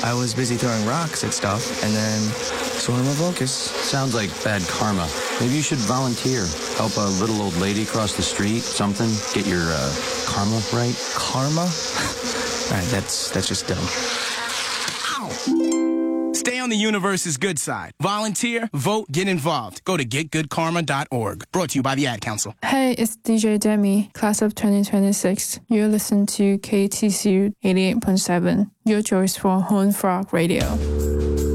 I was busy throwing rocks at stuff, and then swung my focus. Sounds like bad karma. Maybe you should volunteer. Help a little old lady cross the street, something. Get your karma right. Karma? All right, that's just dumb. Stay on the universe's good side. Volunteer, vote, get involved. Go to getgoodkarma.org. Brought to you by the Ad Council. Hey, it's DJ Demi, class of 2026. You're listening to KTCU 88.7, your choice for Horn Frog Radio.